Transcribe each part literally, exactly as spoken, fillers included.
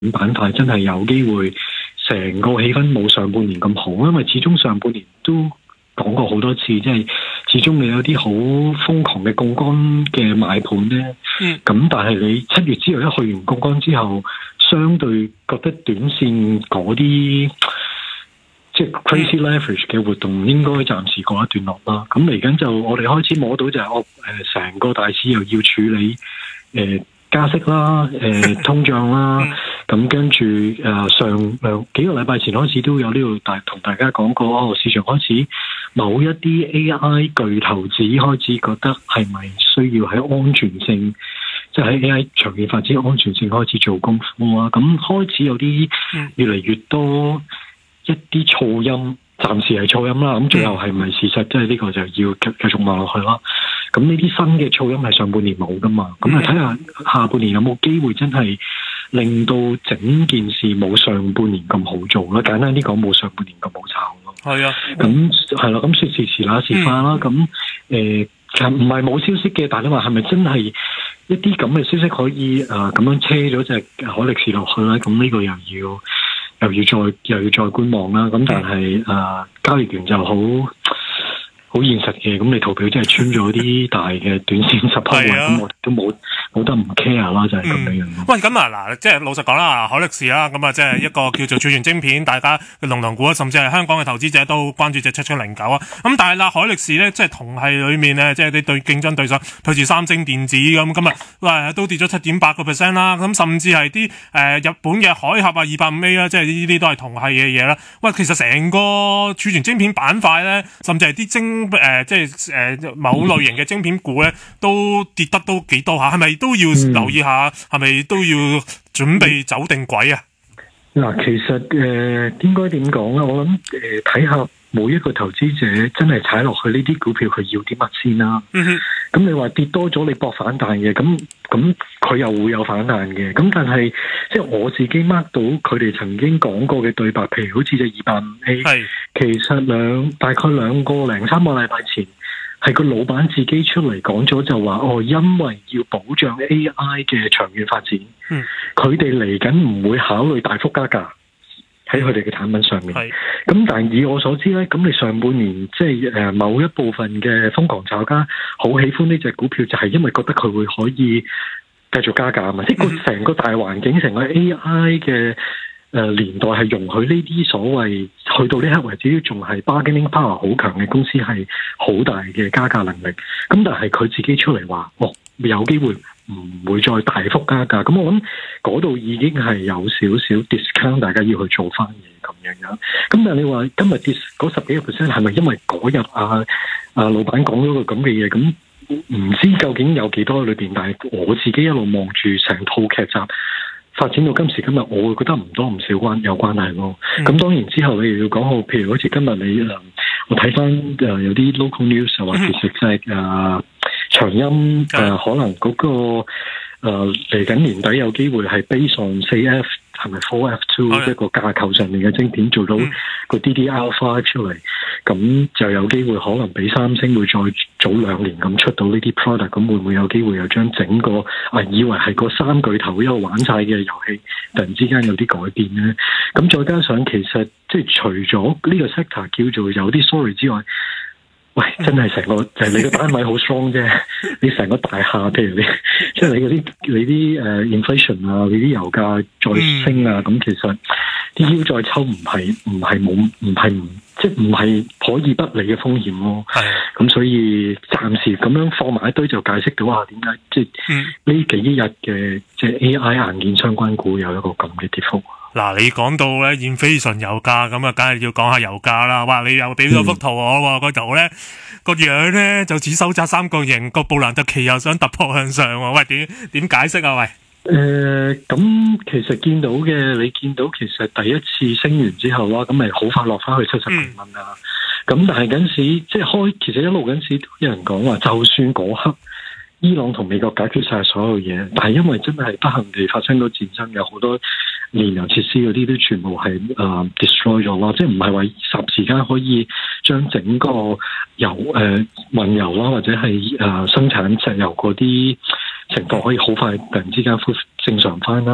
板塊真係有機會成個氣氛冇上半年咁好，因為始終上半年都講過好多次，即係始終你有啲好瘋狂嘅槓桿嘅買盤咧，咁、嗯、但係你七月之後一去完槓桿之後，相對覺得短線嗰啲即係 crazy leverage 嘅活動應該暫時過一段落啦。咁嚟緊就我哋開始摸到就係我誒成個大市又要處理誒、呃、加息啦、誒、呃、通脹啦，咁跟住誒、呃、上兩幾個禮拜前開始都有呢度大同大家講過，哦，市場開始某一啲 A I 巨頭子開始覺得係咪需要喺安全性，即係喺 A I 長遠發展安全性開始做功夫啊。咁開始有啲越嚟越多一啲噪音，暫時係噪音啦。咁最後係咪事實？即係呢個就要繼繼續望落去啦。咁呢啲新嘅噪音係上半年冇噶嘛？咁啊睇下下半年有冇機會真係令到整件事冇上半年咁好做啦。簡單啲講，冇上半年咁好炒咯。係啊，咁係啦，咁說時遲那時快啦。咁誒、嗯，其實唔係冇消息嘅，但係你話係咪真係一啲咁嘅消息可以誒咁、呃、樣車咗隻海力士落去咧？咁呢個又要又要再又要再觀望啦。咁但係誒、呃、交易員就好好現實嘅，咁你圖表真係穿咗啲大嘅短線十拋位，咁我都冇冇得唔 care 啦，就係咁樣樣。喂，咁啊嗱，即係老實講啦，海力士啦，咁啊即係一個叫做儲存晶片，大家嘅龍頭股啊，甚至係香港嘅投資者都關注隻七七零九啊。咁但係啦，海力士咧，即係同系裏面咧，即係啲對競爭對手，譬如三星電子咁，今日喂都跌咗七點八個 percent 啦。咁甚至係啲誒日本嘅海峽啊，二百五 A 啦，即係呢啲都係同系嘅嘢啦。喂，其實成個儲存晶片板塊咧，甚至係啲晶誒、呃，即係誒、呃，某類型嘅晶片股咧，都跌得都幾多下，係咪都要留意下？係、嗯、咪都要準備走定軌啊？嗱，其實誒、呃，應該點講咧？我諗誒，睇、呃、下每一個投資者真係踩落去呢啲股票，佢要啲乜先啦。嗯哼。咁你話跌多咗，你搏反彈嘅，咁咁佢又會有反彈嘅。咁但係即係我自己 mark 到佢哋曾經講過嘅對白，譬如好似隻二百五 A， 係其實兩大概兩個零三個禮拜前，係個老闆自己出嚟講咗就話，哦，因為要保障 A I 嘅長遠發展，嗯，佢哋嚟緊唔會考慮大幅加價喺佢哋嘅產品上面。咁但係以我所知咧，咁你上半年即係誒某一部分嘅瘋狂炒家好喜歡呢隻股票，就係因為覺得佢會可以繼續加價啊嘛。即係個成個大環境，成個 A I 嘅誒年代係容許呢啲所謂去到呢刻為止仲係 bargaining power 好強嘅公司係好大嘅加價能力。咁但係佢自己出嚟話，哦，有機會唔會再大幅加價。咁我諗嗰度已經係有少少 discount， 大家要去做翻嘢咁樣樣。咁但係你話今日跌嗰十幾個 percent 係咪因為嗰日啊啊老闆講咗個咁嘅嘢？咁唔知究竟有幾多裏邊，但係我自己一路望住成套劇集發展到今時今日，我會覺得唔多唔少關有關係咯。咁、嗯、當然之後你又要講好，譬如好似今日你誒，我睇翻誒有啲 local news 就話其實即係誒長鑫誒可能嗰、那個誒嚟緊年底有機會係 based on 四 F 係咪 four F two 一個架構上面嘅晶片做到個 D D R five 出嚟，咁、嗯、就有機會可能比三星會再早兩年咁出到呢啲 product， 咁會唔會有機會又將整個啊以為係個三巨頭一路玩晒嘅遊戲，突然之間有啲改變咧？咁再加上其實即係除咗呢個 sector 叫做有啲 sorry 之外，喂，真係成個就係、是、你個單位好 strong 啫，你成個大廈，譬如你即係你嗰啲你啲誒、uh, inflation 啊，你啲油價再升啊，咁、嗯、其實啲腰再抽唔係唔係冇唔係唔即係唔係可以不利嘅風險咯。係，咁所以暫時咁樣放埋一堆就解釋到啊點解即係呢幾日嘅即係 A I 硬件相關股有一個咁嘅跌幅。嗱，你講到咧現非純油價咁啊，梗係要講下油價啦。哇，你又俾咗幅圖我喎，個圖咧個樣咧就似收窄三角形，個布蘭特期又想突破向上喎。喂，點點解釋啊？喂，誒、呃，咁其實見到嘅，你見到其實第一次升完之後啦，咁咪好快落翻去七十零蚊啦。咁、嗯、但係嗰時即係開，其實一路嗰時都有人講話，就算嗰刻伊朗同美國解決晒所有嘢，但係因為真係不幸地發生咗戰爭，有好多燃油設施嗰啲都全部係誒、uh, destroy 咗咯，即係唔係話霎時間可以將整個油誒運油啦，或者係誒、uh, 生產石油嗰啲情況可以好快突然之間恢復正常翻啦。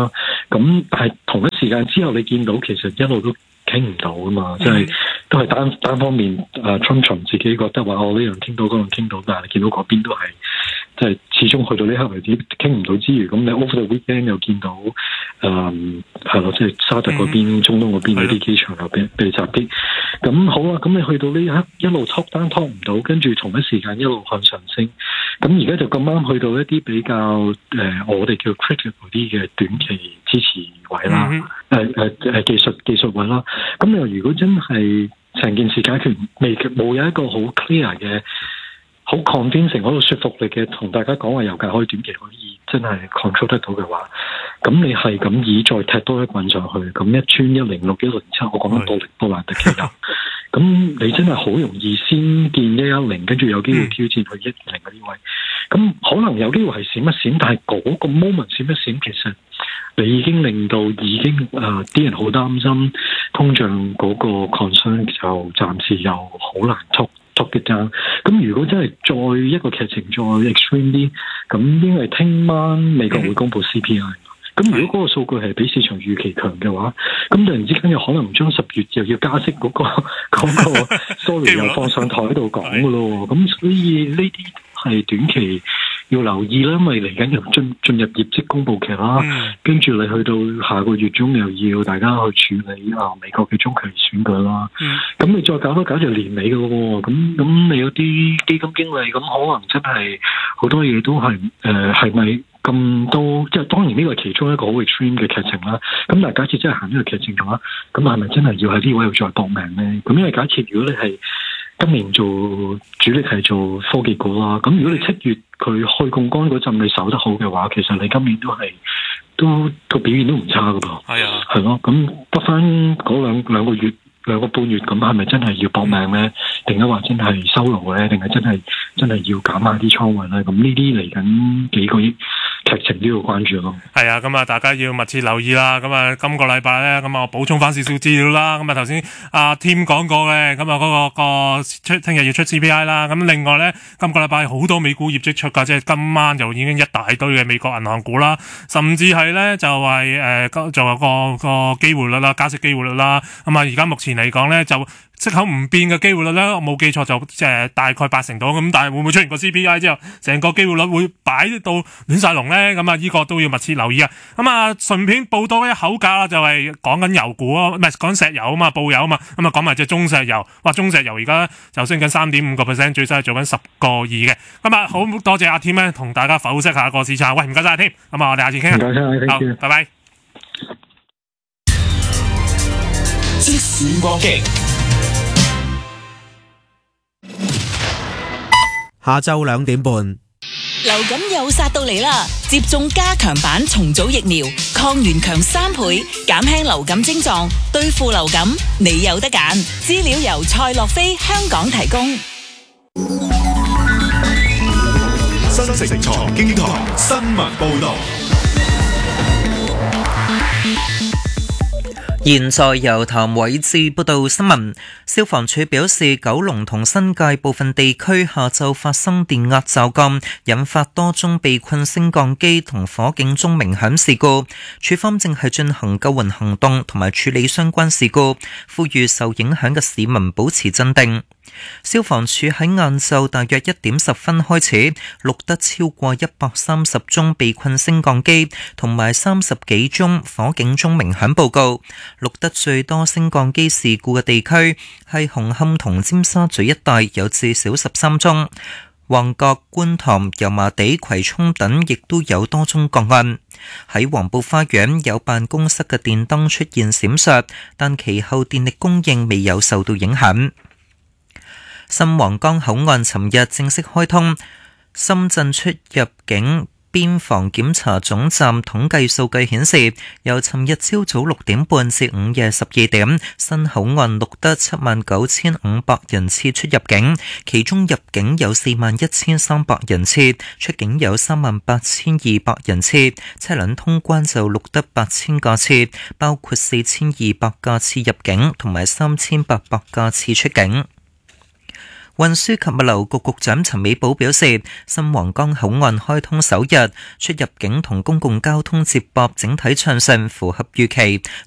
咁但係同一時間之後，你見到其實一路都傾唔到啊嘛，即係、嗯、都係單單方面誒 Trump 從自己覺得話我呢樣傾到嗰樣傾到，但係你見到嗰邊都係即係始終去到呢刻為止傾唔到之餘，咁你 over the weekend 又見到誒係咯，即係沙特嗰邊、嗯、中東嗰邊嗰啲機場又被被襲擊，咁好啊，咁你去到呢一刻一路 top down top 唔到，跟住同一時間一路向上升，咁而家就咁啱去到一啲比較誒、呃、我哋叫 critical 啲嘅短期支持位啦，誒誒誒技術技術位啦。咁你話如果真係成件事解決未冇有一個好 clear 嘅好 convincing 嗰個說服力嘅，同大家講話油價可以短期可以真係 control 得到嘅話，咁你係咁以再踢多一棍上去，咁一穿一零六一零七，我講緊布力布蘭特期油，咁你真係好容易先見一一零，跟住有機會挑戰去一二零嗰啲位，咁可能有機會係閃一閃，但係嗰個 moment 閃一閃，其實你已經令到已經誒啲、呃、人好擔心通脹嗰個 concern 就暫時又好難捉捉嘅爭。咁如果真係再一個劇情再 extreme 啲，咁因為聽晚美國會公布 C P I，咁如果嗰個數據係比市場預期強嘅話，咁突然之間有可能將十月又要加息嗰、嗰個嗰、嗰個 sorry 又放上台度講嘅咯。咁所以呢啲係短期要留意啦，因為嚟緊又進進入業績公佈期啦，跟住、嗯、你去到下個月中又要大家去處理啊美國嘅中期選舉啦，咁、嗯、你再搞多搞就年尾嘅咯，咁咁你有啲基金經理咁可能真係好多嘢都係誒係咪咁多？即係當然呢個係其中一個好 extreme 嘅劇情啦。咁但係假設真係行呢個劇情嘅話，咁係咪真係要喺呢位度再搏命咧？咁因為假設如果你係今年做主力係做科技股啦，咁如果你七月佢開槓桿嗰陣你守得好嘅話，其實你今年都係都個表現都唔差噶噃。係啊，係咯，咁得翻嗰兩兩個月兩個半月，咁係咪真係要搏命咧？定係話真係收爐咧？定係真係真係要減下啲倉位咧？咁呢啲嚟緊幾個月劇情都要關注咯。係啊，咁啊，大家要密切留意啦。咁啊，今個禮拜咧，咁啊，我補充翻少少資料啦。咁啊，頭先阿 Tim 講過嘅，咁啊，嗰個個出聽日要出 C P I 啦。咁另外咧，今個禮拜好多美股業績出噶，即係今晚就已經一大堆嘅美國銀行股啦，甚至係咧就係誒，就係個個機會率啦，加息機會率啦。咁啊，而家目前嚟講咧，就息口唔變嘅機會率咧，我冇記錯就即係大概八成到。咁但係會唔會出現個 C P I 之後，成個機會率會擺到亂晒龍咧？咁啊，呢個都要密切留意啊。咁啊，順便報多一口價啦，就係講緊油股啊，唔係講石油啊嘛，布油啊嘛。咁啊，講埋隻中石油，哇，中石油而家就升緊三點五個 percent， 最新係做緊十個二嘅。咁啊，好多謝阿 Tim 咧，同大家剖析下個市場。喂，唔該晒阿 Tim。咁啊，我哋下次傾。唔該晒，好，拜拜。 即時過境。 下晝兩點半， 流感又殺到嚟啦！接種加強版重組疫苗，抗原強三倍，減輕流感症狀，對付流感，你有得揀。資料由蔡樂飛香港提供。 新城財經台新聞報道。 現在由譚偉志報道新聞。消防處表示，九龍同新界部分地區下晝發生電壓驟降，引發多宗被困升降機同火警鐘鳴響事故。處方正係進行救援行動同埋處理相關事故，呼籲受影響嘅市民保持鎮定。消防處喺晏晝大約一點十分開始錄得超過一百三十宗被困升降機同埋三十幾宗火警鐘鳴響報告。錄得最多升降機事故嘅地區係紅磡同尖沙咀一帶，有至少十三宗。旺角、觀塘、油麻地、葵涌等亦都有多宗個案。喺黃埔花園有辦公室嘅電燈出現閃爍，但其後電力供應未有受到影響。新皇崗口岸尋日正式開通，深圳出入境邊防檢查總站統計數據顯示，由尋日朝早六點半至午夜十二點，新口岸錄得七萬九千五百人次出入境，其中入境有四萬一千三百人次，出境有三萬八千二百人次，車輛通關就錄得八千架次，包括四千二百架次入境同埋三千八百架次出境。 運輸及物流局局長陳美寶表示，新皇崗口岸開通首日，出入境同公共交通接駁整體暢順，符合預期。